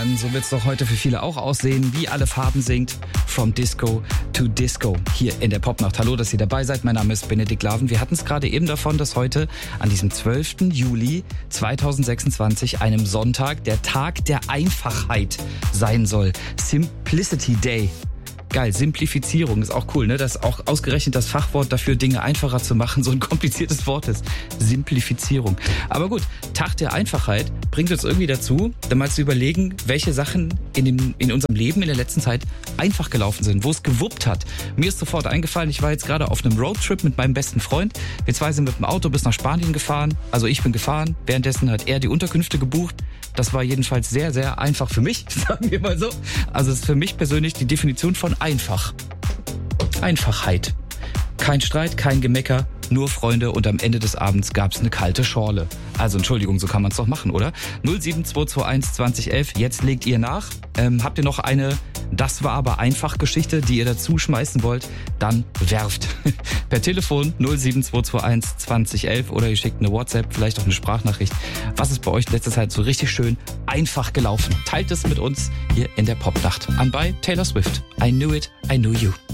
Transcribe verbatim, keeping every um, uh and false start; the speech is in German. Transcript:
Mann, so wird's doch heute für viele auch aussehen, wie alle Farben singt. From Disco to Disco. Hier in der Popnacht. Hallo, dass ihr dabei seid. Mein Name ist Benedikt Laven. Wir hatten es gerade eben davon, dass heute an diesem zwölften Juli zweitausendsechsundzwanzig, einem Sonntag, der Tag der Einfachheit sein soll. Simplicity Day. Geil, Simplifizierung ist auch cool, ne? Dass auch ausgerechnet das Fachwort dafür, Dinge einfacher zu machen, so ein kompliziertes Wort ist. Simplifizierung. Aber gut, Tag der Einfachheit bringt uns irgendwie dazu, dann mal zu überlegen, welche Sachen in, dem, in unserem Leben in der letzten Zeit einfach gelaufen sind, wo es gewuppt hat. Mir ist sofort eingefallen, ich war jetzt gerade auf einem Roadtrip mit meinem besten Freund. Wir zwei sind mit dem Auto bis nach Spanien gefahren. Also ich bin gefahren, währenddessen hat er die Unterkünfte gebucht. Das war jedenfalls sehr, sehr einfach für mich, sagen wir mal so. Also es ist für mich persönlich die Definition von einfach. Einfachheit. Kein Streit, kein Gemecker, nur Freunde und am Ende des Abends gab's eine kalte Schorle. Also Entschuldigung, so kann man's doch machen, oder? null sieben zwei zwei eins zwanzig elf, jetzt legt ihr nach. Ähm, habt ihr noch eine Das war aber einfach Geschichte, die ihr dazu schmeißen wollt, dann werft. Per Telefon null sieben zwei zwei eins zwanzig elf oder ihr schickt eine WhatsApp, vielleicht auch eine Sprachnachricht. Was ist bei euch in letzter Zeit so richtig schön einfach gelaufen? Teilt es mit uns hier in der Popnacht. Anbei Taylor Swift. I knew it, I knew you.